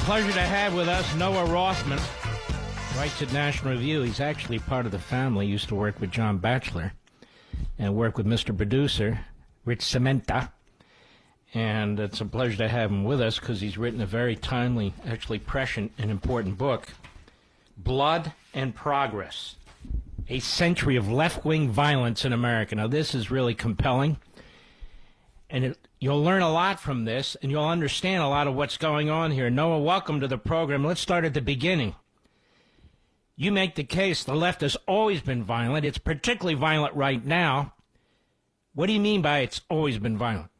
pleasure to have with us Noah Rothman, writes at National Review. He's actually part of the family. He used to work with John Batchelor and work with Mr. Producer, Rich Cementa. And it's a pleasure to have him with us because he's written a very timely, actually prescient and important book, Blood and Progress, a Century of Left-Wing Violence in America. Now, this is really compelling, and you'll learn a lot from this, and you'll understand a lot of what's going on here. Noah, welcome to the program. Let's start at the beginning. You make the case the left has always been violent. It's particularly violent right now. What do you mean by it's always been violent?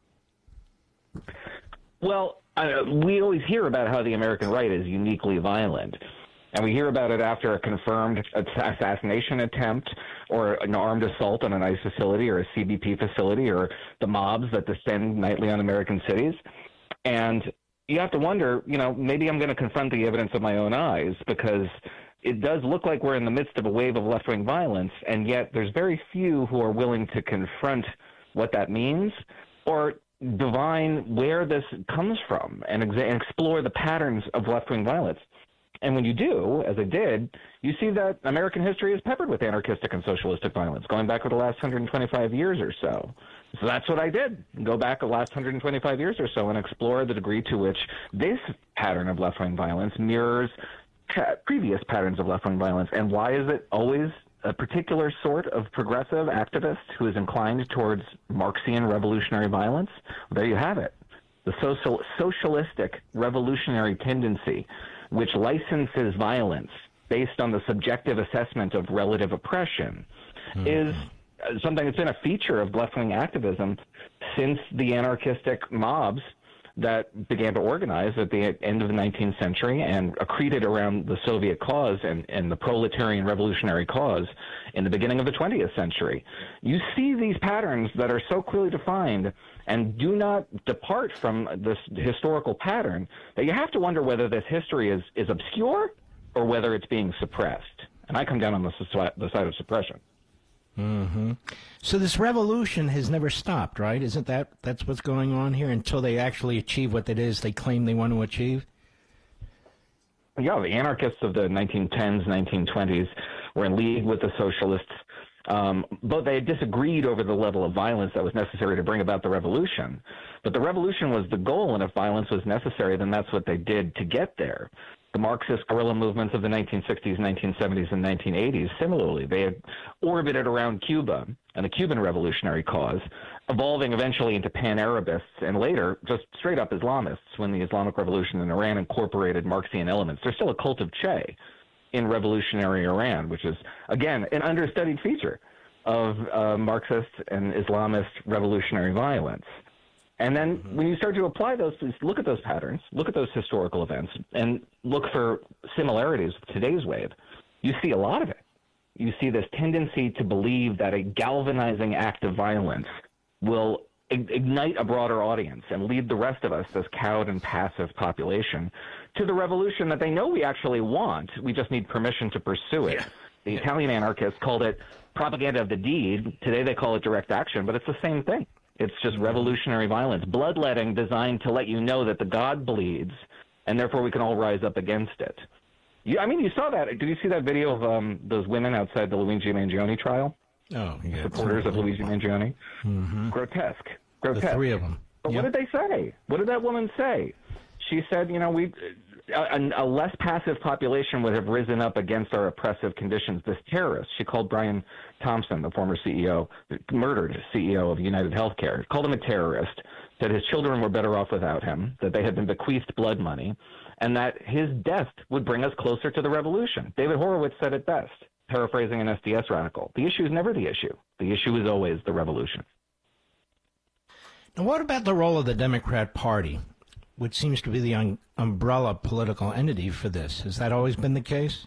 Well, we always hear about how the American right is uniquely violent. And we hear about it after a confirmed assassination attempt or an armed assault on an ICE facility or a CBP facility or the mobs that descend nightly on American cities. And you have to wonder, maybe I'm going to confront the evidence of my own eyes, because it does look like we're in the midst of a wave of left-wing violence, and yet there's very few who are willing to confront what that means or divine where this comes from and explore the patterns of left-wing violence. And when you do, as I did, you see that American history is peppered with anarchistic and socialistic violence, going back for the last 125 years or so. So that's what I did, go back the last 125 years or so and explore the degree to which this pattern of left-wing violence mirrors previous patterns of left-wing violence. And why is it always a particular sort of progressive activist who is inclined towards Marxian revolutionary violence? Well, there you have it. The socialistic revolutionary tendency, which licenses violence based on the subjective assessment of relative oppression, is something that's been a feature of left-wing activism since the anarchistic mobs that began to organize at the end of the 19th century and accreted around the Soviet cause and the proletarian revolutionary cause in the beginning of the 20th century. You see these patterns that are so clearly defined and do not depart from this historical pattern that you have to wonder whether this history is obscure or whether it's being suppressed. And I come down on the side of suppression. Mm-hmm. So this revolution has never stopped, right? Isn't that's what's going on here until they actually achieve what it is they claim they want to achieve? Yeah, the anarchists of the 1910s, 1920s were in league with the socialists. But they disagreed over the level of violence that was necessary to bring about the revolution. But the revolution was the goal, and if violence was necessary, then that's what they did to get there. The Marxist guerrilla movements of the 1960s, 1970s, and 1980s, similarly, they had orbited around Cuba and the Cuban revolutionary cause, evolving eventually into pan-Arabists and later just straight-up Islamists when the Islamic Revolution in Iran incorporated Marxian elements. There's still a cult of Che in revolutionary Iran, which is, again, an understudied feature of Marxist and Islamist revolutionary violence. And then when you start to apply those, look at those patterns, look at those historical events, and look for similarities with today's wave, you see a lot of it. You see this tendency to believe that a galvanizing act of violence will ignite a broader audience and lead the rest of us, this cowed and passive population, to the revolution that they know we actually want. We just need permission to pursue it. Yeah. The Italian anarchists called it propaganda of the deed. Today they call it direct action, but it's the same thing. It's just revolutionary violence, bloodletting designed to let you know that the God bleeds, and therefore we can all rise up against it. You saw that. Did you see that video of those women outside the Luigi Mangione trial? Oh, yeah. Supporters of Luigi Mangione? Mm-hmm. Grotesque. The three of them. But What did they say? What did that woman say? She said, a less passive population would have risen up against our oppressive conditions. This terrorist, she called Brian Thompson, the former CEO, the murdered CEO of United Healthcare, called him a terrorist, said his children were better off without him, that they had been bequeathed blood money, and that his death would bring us closer to the revolution. David Horowitz said it best, paraphrasing an SDS radical. The issue is never the issue. The issue is always the revolution. Now, what about the role of the Democrat Party, which seems to be the umbrella political entity for this? Has that always been the case?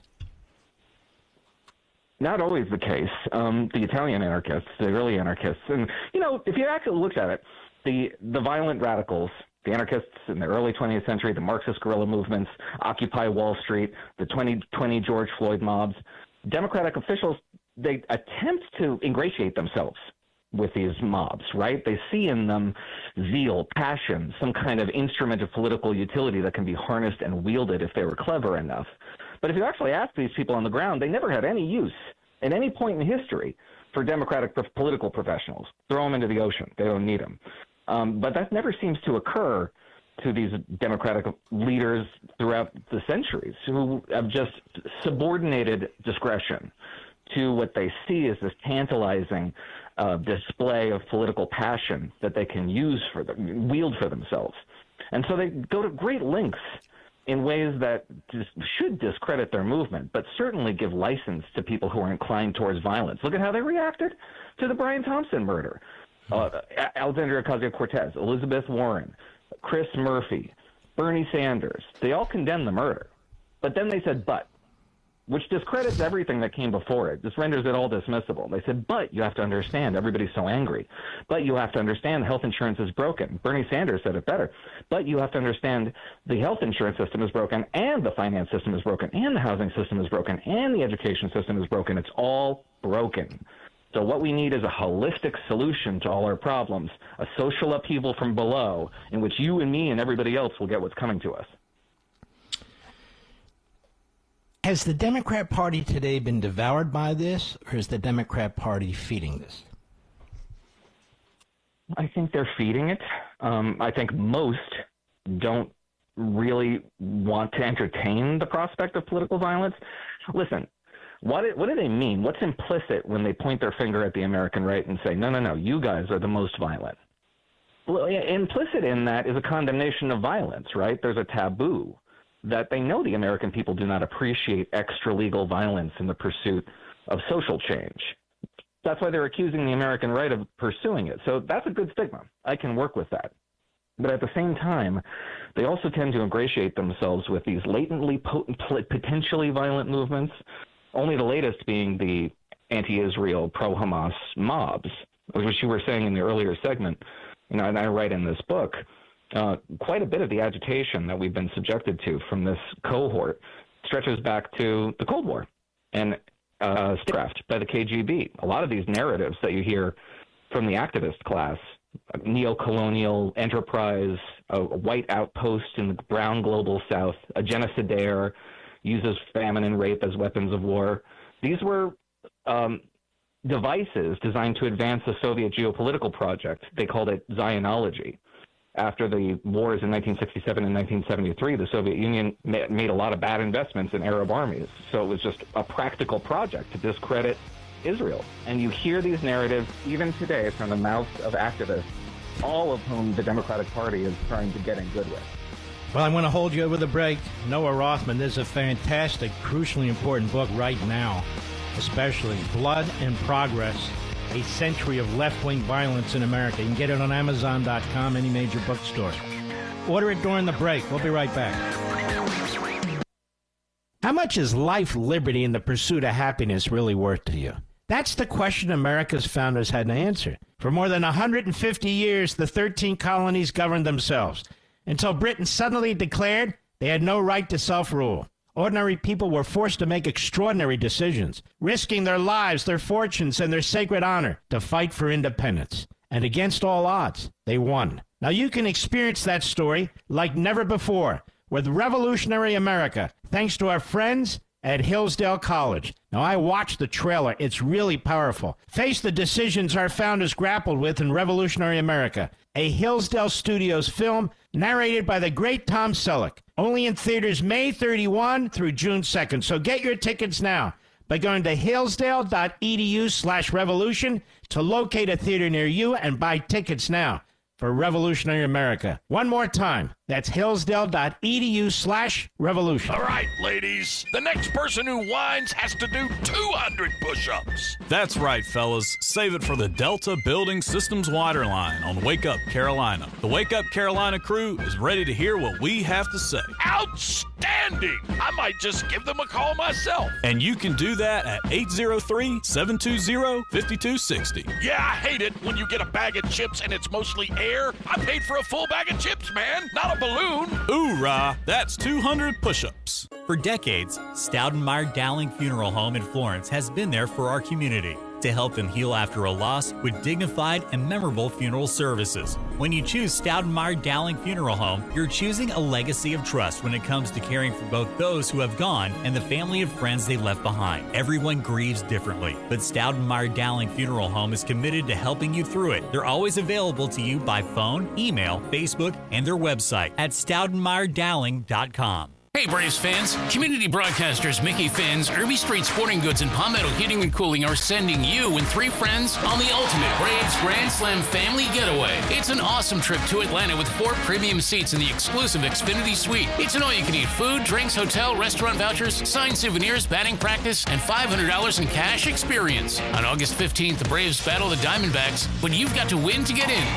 Not always the case. The Italian anarchists, the early anarchists, and, if you actually looked at it, the violent radicals, the anarchists in the early 20th century, the Marxist guerrilla movements, Occupy Wall Street, the 2020 George Floyd mobs, Democratic officials, they attempt to ingratiate themselves with these mobs, right? They see in them zeal, passion, some kind of instrument of political utility that can be harnessed and wielded if they were clever enough. But if you actually ask these people on the ground, they never had any use at any point in history for democratic political professionals. Throw them into the ocean. They don't need them. But that never seems to occur to these democratic leaders throughout the centuries, who have just subordinated discretion to what they see as this tantalizing display of political passion that they can wield for themselves. And so they go to great lengths in ways that should discredit their movement, but certainly give license to people who are inclined towards violence. Look at how they reacted to the Brian Thompson murder. Alexandria Ocasio-Cortez, Elizabeth Warren, Chris Murphy, Bernie Sanders, they all condemned the murder. But then they said, but, which discredits everything that came before it. This renders it all dismissible. They said, but you have to understand, everybody's so angry. But you have to understand health insurance is broken. Bernie Sanders said it better. But you have to understand the health insurance system is broken, and the finance system is broken, and the housing system is broken, and the education system is broken. It's all broken. So what we need is a holistic solution to all our problems, a social upheaval from below in which you and me and everybody else will get what's coming to us. Has the Democrat Party today been devoured by this, or is the Democrat Party feeding this? I think they're feeding it. I think most don't really want to entertain the prospect of political violence. Listen, what do they mean? What's implicit when they point their finger at the American right and say, no, you guys are the most violent? Well, implicit in that is a condemnation of violence, right? There's a taboo that they know the American people do not appreciate extra-legal violence in the pursuit of social change. That's why they're accusing the American right of pursuing it. So that's a good stigma. I can work with that. But at the same time, they also tend to ingratiate themselves with these latently potent, potentially violent movements, only the latest being the anti-Israel, pro-Hamas mobs, which you were saying in the earlier segment. And I write in this book, quite a bit of the agitation that we've been subjected to from this cohort stretches back to the Cold War and statecraft by the KGB. A lot of these narratives that you hear from the activist class, neo-colonial enterprise, a white outpost in the brown global south, a genocidaire, uses famine and rape as weapons of war. These were devices designed to advance the Soviet geopolitical project. They called it Zionology. After the wars in 1967 and 1973, the Soviet Union made a lot of bad investments in Arab armies. So it was just a practical project to discredit Israel. And you hear these narratives even today from the mouths of activists, all of whom the Democratic Party is trying to get in good with. Well, I'm going to hold you over the break. Noah Rothman, this is a fantastic, crucially important book right now, especially Blood and Progress, a century of left-wing violence in America. You can get it on Amazon.com, any major bookstore. Order it during the break. We'll be right back. How much is life, liberty, and the pursuit of happiness really worth to you? That's the question America's founders had to answer. For more than 150 years, the 13 colonies governed themselves, until Britain suddenly declared they had no right to self-rule. Ordinary people were forced to make extraordinary decisions, risking their lives, their fortunes, and their sacred honor to fight for independence. And against all odds, they won. Now you can experience that story like never before with Revolutionary America, thanks to our friends at Hillsdale College. Now, I watched the trailer. It's really powerful. Face the decisions our founders grappled with in Revolutionary America, a Hillsdale Studios film narrated by the great Tom Selleck. Only in theaters May 31 through June 2nd. So get your tickets now by going to hillsdale.edu/revolution to locate a theater near you and buy tickets now for Revolutionary America. One more time. That's hillsdale.edu/revolution. All right, ladies. The next person who whines has to do 200 push-ups. That's right, fellas. Save it for the Delta Building Systems Waterline on Wake Up Carolina. The Wake Up Carolina crew is ready to hear what we have to say. Outstanding! I might just give them a call myself. And you can do that at 803-720-5260. Yeah, I hate it when you get a bag of chips and it's mostly air. I paid for a full bag of chips, man, not a balloon. Hoorah! That's 200 push-ups. For decades, Stoudenmeyer Dowling Funeral Home in Florence has been there for our community, to help them heal after a loss with dignified and memorable funeral services. When you choose Stoudenmeyer Dowling Funeral Home, you're choosing a legacy of trust when it comes to caring for both those who have gone and the family and friends they left behind. Everyone grieves differently, but Stoudenmeyer Dowling Funeral Home is committed to helping you through it. They're always available to you by phone, email, Facebook, and their website at StoudenmeyerDowling.com. Hey Braves fans, community broadcasters Mickey Finn's, Irby Street Sporting Goods, and Palmetto Heating and Cooling are sending you and 3 friends on the ultimate Braves Grand Slam family getaway. It's an awesome trip to Atlanta with 4 premium seats in the exclusive Xfinity Suite. It's an all-you-can-eat food, drinks, hotel, restaurant vouchers, signed souvenirs, batting practice, and $500 in cash experience. On August 15th, the Braves battle the Diamondbacks, but you've got to win to get in.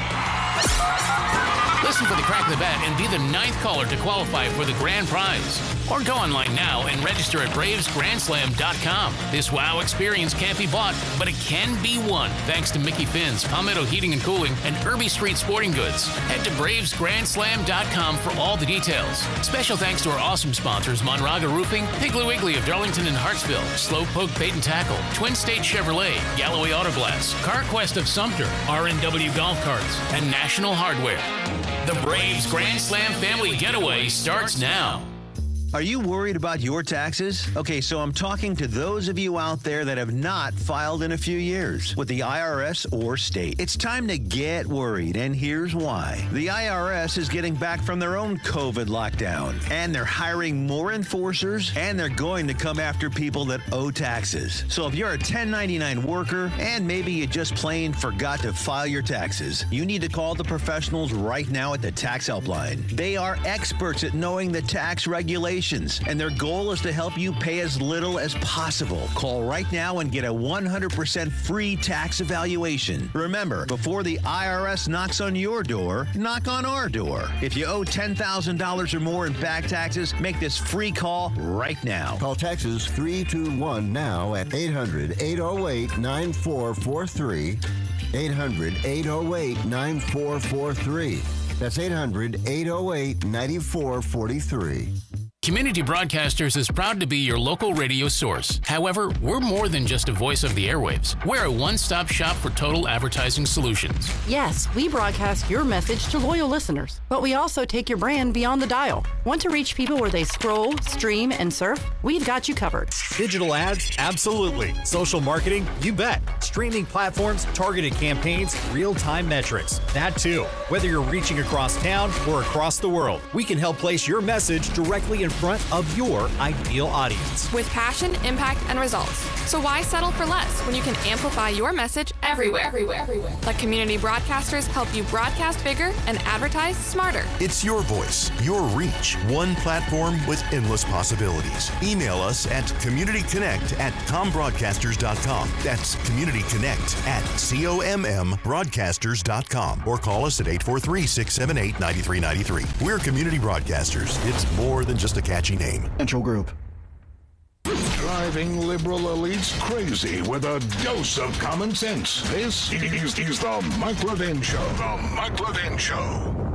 Listen for the crack of the bat and be the 9th caller to qualify for the grand prize. Or go online now and register at BravesGrandSlam.com. This wow experience can't be bought, but it can be won thanks to Mickey Finn's, Palmetto Heating and Cooling, and Irby Street Sporting Goods. Head to BravesGrandSlam.com for all the details. Special thanks to our awesome sponsors, Monraga Roofing, Piggly Wiggly of Darlington and Hartsville, Slowpoke Bait and Tackle, Twin State Chevrolet, Galloway Auto Glass, CarQuest of Sumter, R&W Golf Carts, and National Hardware. The Braves Grand Slam family getaway starts now. Are you worried about your taxes? Okay, so I'm talking to those of you out there that have not filed in a few years with the IRS or state. It's time to get worried, and here's why. The IRS is getting back from their own COVID lockdown, and they're hiring more enforcers, and they're going to come after people that owe taxes. So if you're a 1099 worker, and maybe you just plain forgot to file your taxes, you need to call the professionals right now at the Tax Helpline. They are experts at knowing the tax regulations, and their goal is to help you pay as little as possible. Call right now and get a 100% free tax evaluation. Remember, before the IRS knocks on your door, knock on our door. If you owe $10,000 or more in back taxes, make this free call right now. Call Texas 321 now at 800-808-9443. 800-808-9443. That's 800-808-9443. Community Broadcasters is proud to be your local radio source. However, we're more than just a voice of the airwaves. We're a one-stop shop for total advertising solutions. Yes, we broadcast your message to loyal listeners, but we also take your brand beyond the dial. Want to reach people where they scroll, stream, and surf? We've got you covered. Digital ads? Absolutely. Social marketing? You bet. Streaming platforms, targeted campaigns, real-time metrics. That too. Whether you're reaching across town or across the world, we can help place your message directly in front of your ideal audience. With passion, impact, and results. So why settle for less when you can amplify your message everywhere? Let community broadcasters help you broadcast bigger and advertise smarter. It's your voice, your reach, one platform with endless possibilities. Email us at communityconnect@combroadcasters.com. That's communityconnect@commbroadcasters.com. Or call us at 843-678-9393. We're Community Broadcasters. It's more than just a catchy name. Central Group. Driving liberal elites crazy with a dose of common sense. This is the Mike Levin Show. The Mike Levin Show.